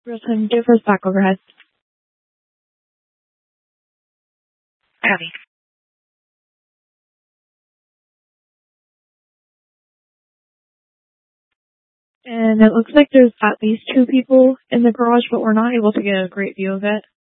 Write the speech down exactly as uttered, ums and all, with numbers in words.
Brooklyn, give us back overhead. Abby. And it looks like there's at least two people in the garage, but we're not able to get a great view of it.